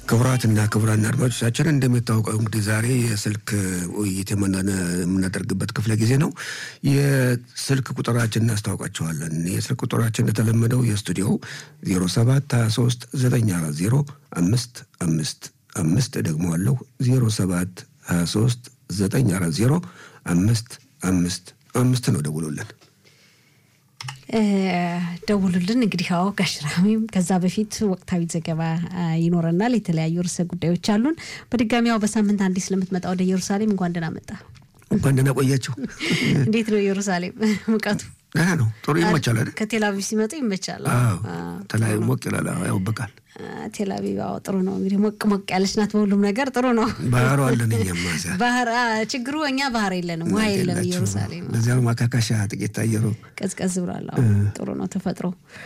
ክቡራትና ክቡራን አድማጮቻችን እንደምታውቀው እንግዲህ ዛሬ የስልክ ውይይት የምናደርግበት ክፍለ ጊዜ ነው። የስልክ ቁጥራችን እናስተዋውቃቸዋለን። የስልክ ቁጥራችን እንደተለመደው የስቱዲዮ 0723940555 ደግሞ አለው 0723940555 ነው። ደውሉልን ደውሉልን። እንግዲህ አዎ ጋሽራሚም ከዛ በፊት ወቅታዊ ዘገባ ይኖረናል። የተለያዩ ርዕሰ ጉዳዮች አሉን። በድጋሚው በሳምንት አንዴ ስለምትመጣ ወደ ኢየሩሳሌም እንኳን ደህና መጣ። እንኳን ደህና ቆያችሁ። እንዴት ነው ኢየሩሳሌም ሙቀቱ? ነው ጥሩ ይመቻል አይደል? ከቴል አቪቭ ሲመጡ ይመቻል። ተላይ ሞቅ ይላል። ያው በቃል ቴል አቪቭ ጥሩ ነው። እንግዲህ ሞቅ ያለች ናት። በሁሉም ነገር ጥሩ ነው። ባህሩ አለን እኛማ ባህር ችግሩ እኛ ባህር የለንም፣ ውሃ የለም ኢየሩሳሌም። ለዚያው ማካካሻ ጥቂት አየሩ ቀዝቀዝ ብሏል። ጥሩ ነው ተፈጥሮ።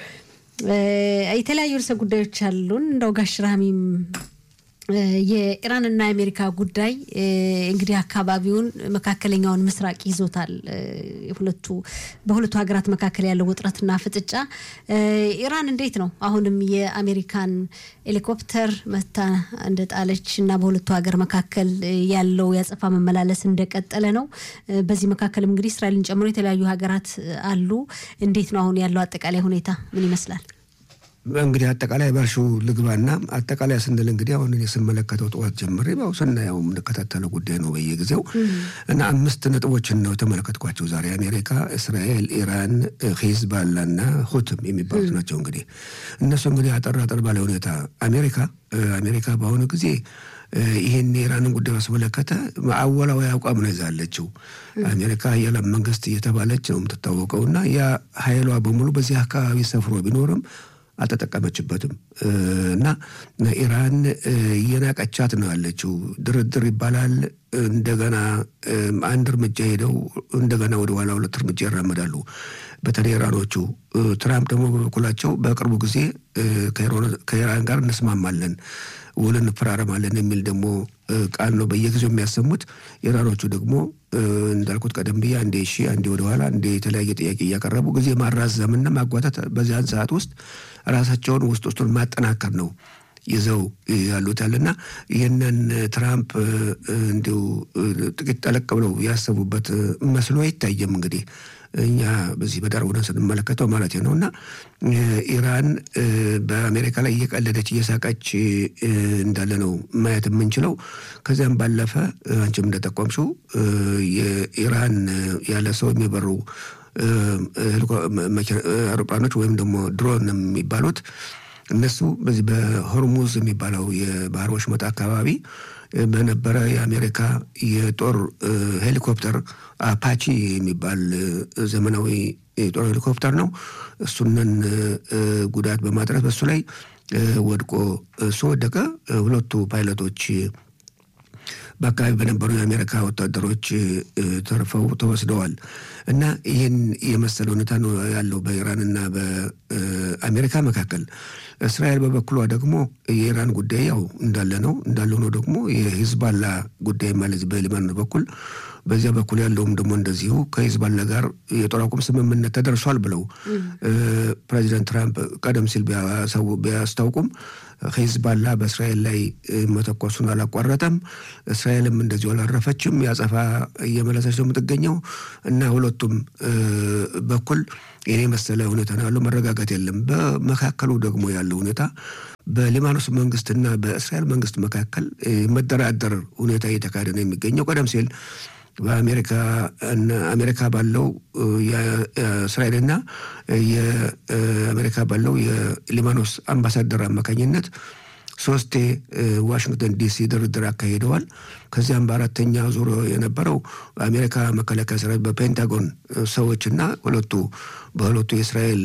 የተለያዩ ርዕሰ ጉዳዮች አሉን። እንደው ጋሽራሚም የኢራን እና የአሜሪካ ጉዳይ እንግዲህ አካባቢውን መካከለኛውን ምስራቅ ይዞታል። በሁለቱ ሀገራት መካከል ያለው ውጥረትና ፍጥጫ ኢራን እንዴት ነው አሁንም የአሜሪካን ሄሊኮፕተር መታ እንደጣለች እና በሁለቱ ሀገር መካከል ያለው ያጸፋ መመላለስ እንደቀጠለ ነው። በዚህ መካከልም እንግዲህ እስራኤልን ጨምሮ የተለያዩ ሀገራት አሉ። እንዴት ነው አሁን ያለው አጠቃላይ ሁኔታ ምን ይመስላል? እንግዲህ አጠቃላይ ባልሹ ልግባና አጠቃላይ ስንል እንግዲህ አሁን እኔ ስመለከተው ጠዋት ጀምሬ ባው ስናየው የምንከታተለው ጉዳይ ነው በየጊዜው እና 5 ነጥቦችን ነው ተመለከትኳቸው ዛሬ። አሜሪካ፣ እስራኤል፣ ኢራን፣ ሂዝቦላና ሁቲም የሚባሉት ናቸው። እንግዲህ እነሱ እንግዲህ አጠር ባለ ሁኔታ አሜሪካ በአሁኑ ጊዜ ይሄን የኢራንን ጉዳይ አስመለከተ አወላዊ አቋም ነው ይዛለችው። አሜሪካ የዓለም መንግስት እየተባለች ነው የምትታወቀውና ያ ኃይሏ በሙሉ በዚህ አካባቢ ሰፍሮ ቢኖርም አልተጠቀመችበትም እና ኢራን እየናቀቻት ነው ያለችው። ድርድር ይባላል። እንደገና አንድ እርምጃ ሄደው እንደገና ወደ ኋላ 2 እርምጃ ይራመዳሉ። በተለይ ኢራኖቹ። ትራምፕ ደግሞ በበኩላቸው በቅርቡ ጊዜ ከኢራን ጋር እንስማማለን፣ ውል እንፈራረማለን የሚል ደግሞ ቃል ነው በየጊዜው የሚያሰሙት። ኢራኖቹ ደግሞ እንዳልኩት ቀደም ብዬ አንዴ አንዴ ወደ ኋላ አንዴ የተለያየ ጥያቄ እያቀረቡ ጊዜ ማራዘምና ማጓታት በዚያን ሰዓት ውስጥ ራሳቸውን ውስጡን ማጠናከር ነው ይዘው ያሉታልና ይሄንን ትራምፕ እንዲሁ ጥቂት ጠለቅ ብለው ያሰቡበት መስሎ አይታየም። እንግዲህ እኛ በዚህ በዳር ወደን ስንመለከተው ማለት ነውና ኢራን በአሜሪካ ላይ እየቀለደች እየሳቀች እንዳለ ነው ማየት የምንችለው። ከዚያም ባለፈ አንቺም እንደጠቆምሽው የኢራን ያለ ሰው የሚበሩ አውሮፕላኖች ወይም ደግሞ ድሮን የሚባሉት እነሱ በዚህ በሆርሙዝ የሚባለው የባህር ወሽመጥ አካባቢ በነበረ የአሜሪካ የጦር ሄሊኮፕተር አፓቺ የሚባል ዘመናዊ የጦር ሄሊኮፕተር ነው። እሱንን ጉዳት በማድረስ በሱ ላይ ወድቆ ወደቀ። 2 ፓይለቶች በአካባቢ በነበሩ የአሜሪካ ወታደሮች ተርፈው ተወስደዋል እና ይህን የመሰለ ሁኔታ ነው ያለው በኢራንና በአሜሪካ መካከል። እስራኤል በበኩሏ ደግሞ የኢራን ጉዳይ ያው እንዳለ ነው ደግሞ የሂዝቦላ ጉዳይ ማለት በሊባኖስ በኩል በዚያ በኩል ያለውም ደግሞ እንደዚሁ ከሂዝቦላ ጋር የጦር አቁም ስምምነት ተደርሷል ብለው ፕሬዚዳንት ትራምፕ ቀደም ሲል ቢያስታውቁም ሂዝቦላ በእስራኤል ላይ መተኮሱን አላቋረጠም። እስራኤልም እንደዚሁ አላረፈችም። ያጸፋ እየመለሰች ነው የምትገኘው እና ሁለቱም በኩል የኔ መሰለ ሁኔታ ነው ያለው። መረጋጋት የለም። በመካከሉ ደግሞ ያለው ሁኔታ በሊባኖስ መንግስትና በእስራኤል መንግስት መካከል መደራደር ሁኔታ እየተካሄደ ነው የሚገኘው። ቀደም ሲል በአሜሪካ ባለው የእስራኤልና የአሜሪካ ባለው የሊባኖስ አምባሳደር አማካኝነት 3 ዋሽንግተን ዲሲ ድርድር አካሂደዋል። ከዚያም በአራተኛ ዙር የነበረው አሜሪካ መከላከያ ሰራዊት በፔንታጎን ሰዎችና በሁለቱ የእስራኤል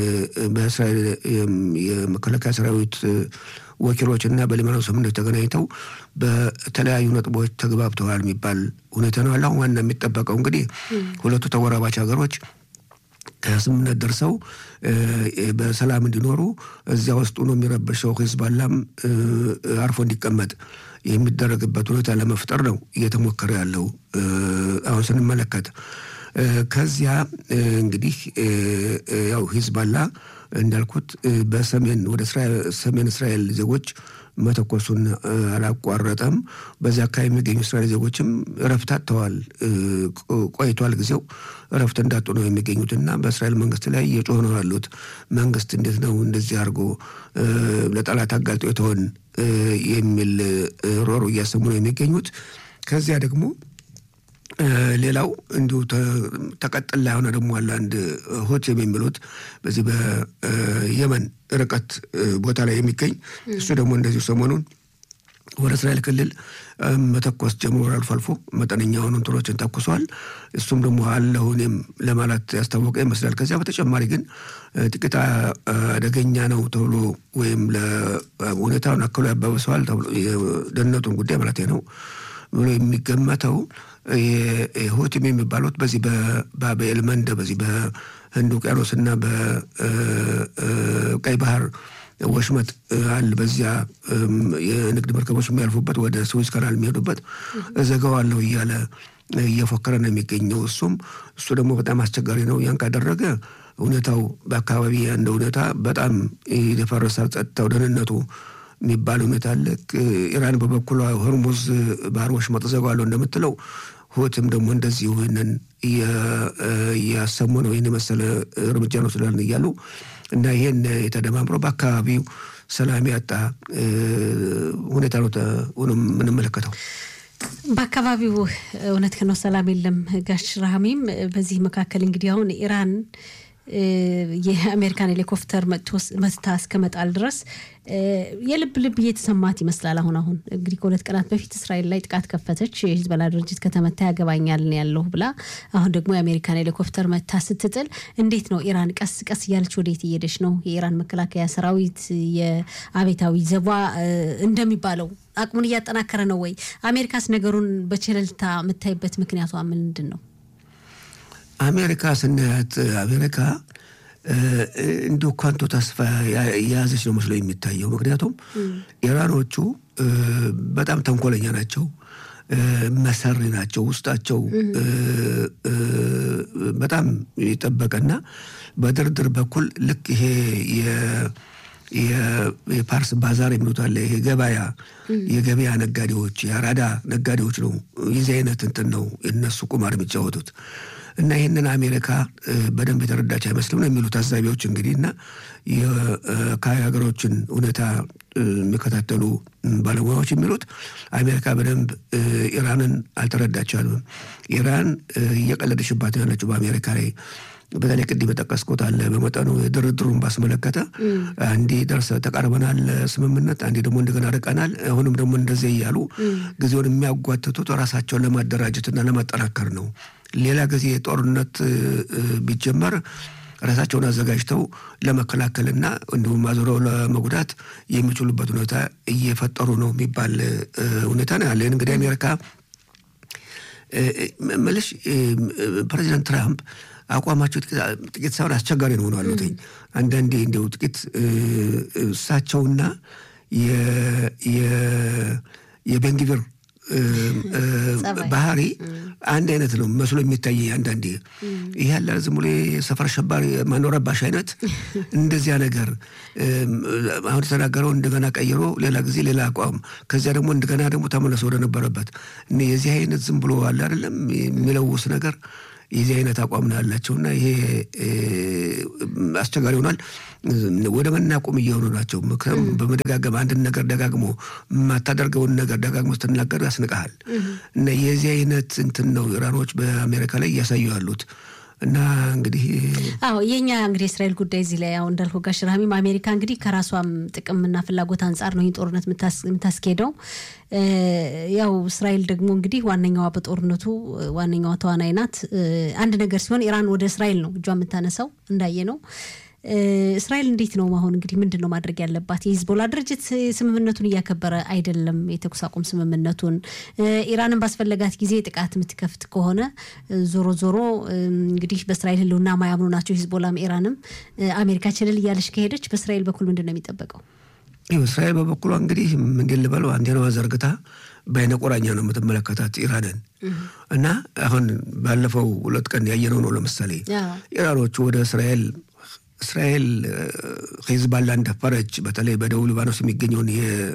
የመከላከያ ሰራዊት ወኪሎችና በሊባኖስ ስምምነት ተገናኝተው በተለያዩ ነጥቦች ተግባብተዋል የሚባል ሁኔታ ነው ያለው። ዋና የሚጠበቀው እንግዲህ ሁለቱ ተወራባች ሀገሮች ከስምምነት ደርሰው በሰላም እንዲኖሩ እዚያ ውስጥ ነው የሚረበሸው ሂዝቦላም አርፎ እንዲቀመጥ የሚደረግበት ሁኔታ ለመፍጠር ነው እየተሞከረ ያለው አሁን ስንመለከት። ከዚያ እንግዲህ ያው ሂዝቦላ እንዳልኩት በሰሜን ወደ ሰሜን እስራኤል ዜጎች መተኮሱን አላቋረጠም። በዚያ አካባቢ የሚገኙ እስራኤል ዜጎችም እረፍት አጥተዋል። ቆይቷል ጊዜው እረፍት እንዳጡ ነው የሚገኙትና በእስራኤል መንግስት ላይ እየጮሁ ነው ያሉት። መንግስት እንዴት ነው እንደዚህ አድርጎ ለጠላት አጋልጦ የተሆን የሚል ሮሮ እያሰሙ ነው የሚገኙት። ከዚያ ደግሞ ሌላው እንዲሁ ተቀጥላ የሆነ ደግሞ አለ አንድ ሆቴም የሚሉት በዚህ በየመን ርቀት ቦታ ላይ የሚገኝ እሱ ደግሞ እንደዚሁ ሰሞኑን ወደ እስራኤል ክልል መተኮስ ጀምሮ አልፎ አልፎ መጠነኛ የሆኑ እንትኖችን ተኩሷል። እሱም ደግሞ አለሁንም ለማለት ያስታወቀ ይመስላል። ከዚያ በተጨማሪ ግን ጥቂት አደገኛ ነው ተብሎ ወይም ለሁኔታውን አክሎ ያባብሰዋል ተብሎ የደህንነቱን ጉዳይ ማለት ነው ብሎ የሚገመተው የሆቲም የሚባሉት በዚህ በባቤል መንደብ በዚህ በህንድ ውቅያኖስና በቀይ ባህር ወሽመጥ አለ። በዚያ የንግድ መርከቦች የሚያልፉበት ወደ ስዊዝ ካናል የሚሄዱበት እዘጋዋለሁ እያለ እየፎከረ ነው የሚገኘው። እሱ ደግሞ በጣም አስቸጋሪ ነው። ያን ካደረገ ሁኔታው በአካባቢ ያለው ሁኔታ በጣም ይደፈርሳል። ጸጥታው፣ ደህንነቱ የሚባል ሁኔታ አለ። ኢራን በበኩሏ ሆርሙዝ ባህር ወሽመጥ እዘጋዋለሁ እንደምትለው ሆትም ደግሞ እንደዚህ ይህንን እያሰሙ ነው። ይህን የመሰለ እርምጃ ነው ስላልን እያሉ እና ይህን የተደማምሮ በአካባቢው ሰላም ያጣ ሁኔታ ነው የምንመለከተው። በአካባቢው እውነት ነው ሰላም የለም ጋሽ ረሃሚም። በዚህ መካከል እንግዲህ አሁን ኢራን የአሜሪካን ሄሊኮፕተር መጥታ እስከመጣል ድረስ የልብ እየተሰማት ይመስላል። አሁን እንግዲህ ከሁለት ቀናት በፊት እስራኤል ላይ ጥቃት ከፈተች። የሂዝቦላ ድርጅት ከተመታ ያገባኛል ያለው ብላ አሁን ደግሞ የአሜሪካን ሄሊኮፕተር መጥታ ስትጥል እንዴት ነው ኢራን ቀስ ቀስ እያለች ወዴት እየሄደች ነው? የኢራን መከላከያ ሰራዊት የአቤታዊ ዘቧ እንደሚባለው አቅሙን እያጠናከረ ነው ወይ? አሜሪካስ ነገሩን በቸልታ የምታይበት ምክንያቷ ምንድን ነው? አሜሪካ ስናያት አሜሪካ እንዲሁ ኳንቶ ተስፋ የያዘች ነው መስሎ የሚታየው። ምክንያቱም ኢራኖቹ በጣም ተንኮለኛ ናቸው፣ መሰሪ ናቸው። ውስጣቸው በጣም ይጠበቀና በድርድር በኩል ልክ ይሄ የፓርስ ባዛር የሚሉት አለ። ይሄ የገበያ ነጋዴዎች፣ የአራዳ ነጋዴዎች ነው። የዚህ አይነት እንትን ነው እነሱ ቁማር የሚጫወቱት። እና ይህንን አሜሪካ በደንብ የተረዳች አይመስልም ነው የሚሉት ታዛቢዎች እንግዲህ። እና የሀገሮችን ሁኔታ የሚከታተሉ ባለሙያዎች የሚሉት አሜሪካ በደንብ ኢራንን አልተረዳቻልም። ኢራን እየቀለደሽባት ያለችው በአሜሪካ ላይ በተለይ ቅድም የጠቀስኩት አለ በመጠኑ የድርድሩን ባስመለከተ አንዴ ተቃርበናል ስምምነት፣ አንዴ ደግሞ እንደገና ርቀናል፣ አሁንም ደግሞ እንደዚህ እያሉ ጊዜውን የሚያጓትቱት ራሳቸውን ለማደራጀትና ለማጠናከር ነው። ሌላ ጊዜ ጦርነት ቢጀመር ራሳቸውን አዘጋጅተው ለመከላከልና እንዲሁም አዙረው ለመጉዳት የሚችሉበት ሁኔታ እየፈጠሩ ነው የሚባል ሁኔታ ነው ያለ። እንግዲህ አሜሪካ መልሽ ፕሬዚዳንት ትራምፕ አቋማቸው ጥቂት ሳይሆን አስቸጋሪ ነው ሆነው አሉትኝ። አንዳንዴ እንደው ጥቂት እሳቸውና የቤንግቪር ባህሪ አንድ አይነት ነው መስሎ የሚታይ አንዳንዴ። ይሄ ያለ ዝም ብሎ የሰፈር ሸባሪ ማኖረባሽ አይነት እንደዚያ ነገር አሁን ተናገረው እንደገና ቀይሮ ሌላ ጊዜ ሌላ አቋም፣ ከዚያ ደግሞ እንደገና ደግሞ ተመለሰ ወደ ነበረበት። የዚህ አይነት ዝም ብሎ አለ አይደለም የሚለውስ ነገር የዚህ አይነት አቋም ነው ያላቸውና ይሄ አስቸጋሪ ሆኗል። ወደ መናቆም እየሆኑ ናቸው። በመደጋገም አንድን ነገር ደጋግሞ የማታደርገውን ነገር ደጋግሞ ስትናገር ያስንቀሃል። እና የዚህ አይነት እንትን ነው ኢራኖች በአሜሪካ ላይ እያሳዩ ያሉት። እና እንግዲህ የኛ እንግዲህ እስራኤል ጉዳይ እዚህ ላይ አሁን እንዳልኩ ጋሽ ረሃሚም አሜሪካ እንግዲህ ከራሷም ጥቅምና ፍላጎት አንጻር ነው ይህን ጦርነት የምታስኬደው። ያው እስራኤል ደግሞ እንግዲህ ዋነኛዋ በጦርነቱ ዋነኛዋ ተዋናይ ናት። አንድ ነገር ሲሆን ኢራን ወደ እስራኤል ነው እጇ የምታነሳው እንዳየ ነው። እስራኤል እንዴት ነው አሁን እንግዲህ ምንድነው ማድረግ ያለባት? የሂዝቦላ ድርጅት ስምምነቱን እያከበረ አይደለም፣ የተኩስ አቁም ስምምነቱን። ኢራንን ባስፈለጋት ጊዜ ጥቃት የምትከፍት ከሆነ ዞሮ እንግዲህ በእስራኤል ህልውና ማያምኑ ናቸው ሂዝቦላም ኢራንም። አሜሪካ ችልል እያለች ከሄደች በእስራኤል በኩል ምንድነው የሚጠበቀው? እስራኤል በበኩሏ እንግዲህ ምንድን ልበለው አንዴና ዘርግታ በአይነ ቁራኛ ነው የምትመለከታት ኢራንን። እና አሁን ባለፈው 2 ቀን ያየነው ነው። ለምሳሌ ኢራኖቹ ወደ እስራኤል እስራኤል ሂዝቦላን ደፈረች በተለይ በደቡብ ሊባኖስ የሚገኘውን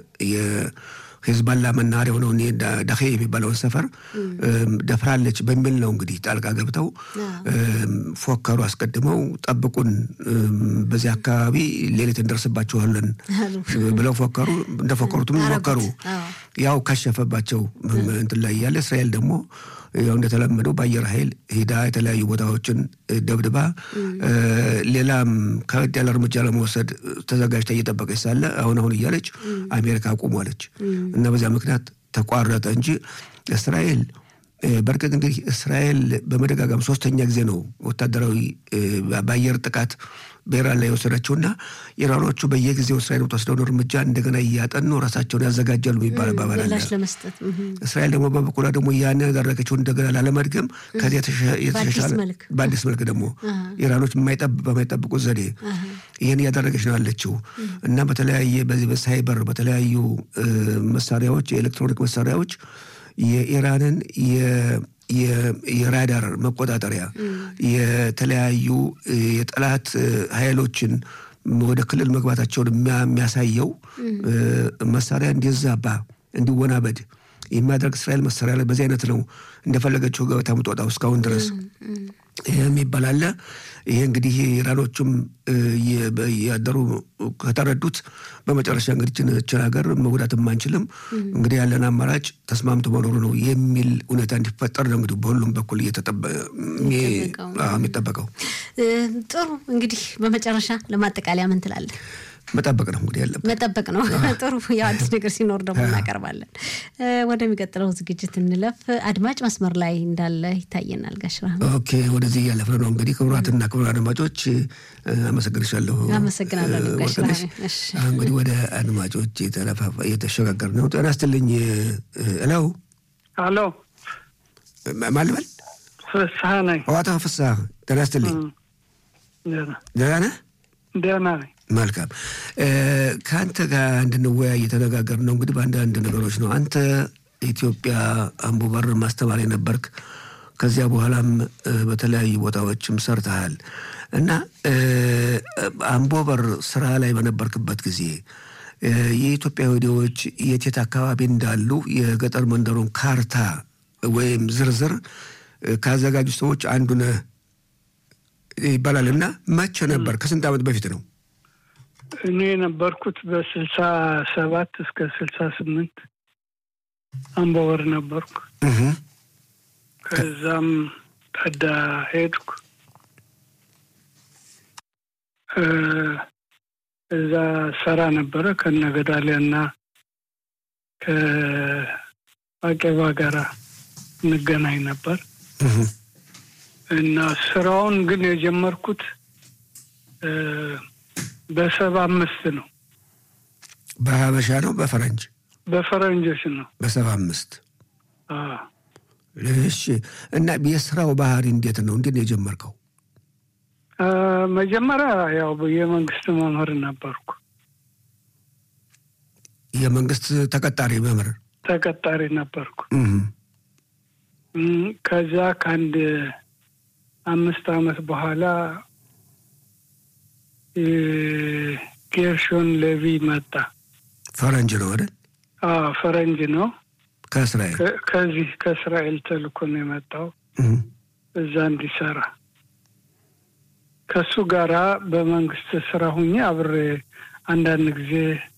ሂዝቦላ መናኸሪያ ሆነውን ዳኼ የሚባለውን ሰፈር ደፍራለች በሚል ነው እንግዲህ ጣልቃ ገብተው ፎከሩ አስቀድመው ጠብቁን በዚህ አካባቢ ሌሊት እንደርስባቸዋለን ብለው ፎከሩ እንደፎከሩትም ፎከሩ ያው ከሸፈባቸው እንትን ላይ ያለ እስራኤል ደግሞ ያው እንደተለመደው በአየር ኃይል ሄዳ የተለያዩ ቦታዎችን ደብድባ ሌላም ከበድ ያለ እርምጃ ለመውሰድ ተዘጋጅታ እየጠበቀች ሳለ አሁን እያለች አሜሪካ አቁሟለች እና በዛ ምክንያት ተቋረጠ እንጂ እስራኤል በርግጥ እንግዲህ እስራኤል በመደጋጋም ሶስተኛ ጊዜ ነው ወታደራዊ በአየር ጥቃት በኢራን ላይ ወሰደችውና ኢራኖቹ በየጊዜው እስራኤል ወሰደው እርምጃ እንደገና ያጠኑ ራሳቸውን ያዘጋጃሉ የሚባል ባባላል እስራኤል ደግሞ በበኩሏ ደግሞ ያን ያደረገችው እንደገና ላለመድገም ከዚህ የተሻለ በአዲስ መልክ ደግሞ ኢራኖች በማይጠብቁት ዘዴ ይሄን ያደረገች ነው ያለችው እና በተለያየ በዚህ በሳይበር በተለያዩ መሳሪያዎች የኤሌክትሮኒክ መሳሪያዎች የኢራንን የራዳር መቆጣጠሪያ የተለያዩ የጠላት ኃይሎችን ወደ ክልል መግባታቸውን የሚያሳየው መሳሪያ እንዲዛባ እንዲወናበድ የሚያደርግ እስራኤል መሳሪያ ላይ በዚህ አይነት ነው እንደፈለገችው ገብታ የምትወጣው እስካሁን ድረስ የሚባል ይሄ እንግዲህ ኢራኖቹም ያደሩ ከተረዱት በመጨረሻ እንግዲህ እችን ሀገር መጉዳትም አንችልም እንግዲህ ያለን አማራጭ ተስማምቶ መኖሩ ነው የሚል ሁኔታ እንዲፈጠር ነው እንግዲህ በሁሉም በኩል የሚጠበቀው ጥሩ እንግዲህ በመጨረሻ ለማጠቃለያ ምን ትላለህ መጠበቅ ነው እንግዲህ ያለበት መጠበቅ ነው ጥሩ ያው አዲስ ነገር ሲኖር ደግሞ እናቀርባለን ወደሚቀጥለው ዝግጅት እንለፍ አድማጭ መስመር ላይ እንዳለ ይታየናል ጋሽራ ኦኬ ወደዚህ ያለፈው ነው እንግዲህ ክቡራትና ክቡራን አድማጮች አመሰግናለሁ ጋሽራ እሺ እንግዲህ ወደ አድማጮች የተሸጋገር ነው ጤና ይስጥልኝ ሄሎ ማልበል ፍስሐ ነኝ ዋታ ፍስሐ ጤና ይስጥልኝ ደህና ነህ መልካም ካንተ ጋር እንድንወያይ እየተነጋገር ነው እንግዲህ በአንዳንድ ነገሮች ነው አንተ ኢትዮጵያ አምቦበር ማስተማሪ ነበርክ ከዚያ በኋላም በተለያዩ ቦታዎችም ሰርተሃል እና አምቦበር ስራ ላይ በነበርክበት ጊዜ የኢትዮጵያ ወዲዎች የት አካባቢ እንዳሉ የገጠር መንደሩን ካርታ ወይም ዝርዝር ካዘጋጁ ሰዎች አንዱ ነህ ይባላልና መቼ ነበር ከስንት ዓመት በፊት ነው እኔ ነበርኩት በ67 እስከ 68 አምቦበር ነበርኩ ከዛም ታዳ ሄድኩ እዛ ሰራ ነበረ ከነገዳሊያና ከአቄባ ጋራ እንገናኝ ነበር እና ስራውን ግን የጀመርኩት በ75 ነው በሀበሻ ነው በፈረንጆች ነው በ75 እሺ እና የስራው ባህሪ እንዴት ነው የጀመርከው መጀመሪያ ያው የመንግስት መምህር ነበርኩ የመንግስት ተቀጣሪ ነበርኩ ከዛ ከአንድ 5 ዓመት በኋላ ጌርሾን ሌቪ መጣ ፈረንጅ ነው አይደል ፈረንጅ ነው ከእስራኤል ተልኮ ነው የመጣው እዛ እንዲሰራ ከሱ ጋራ በመንግስት ስራ ሁኜ አብሬ አንዳንድ ጊዜ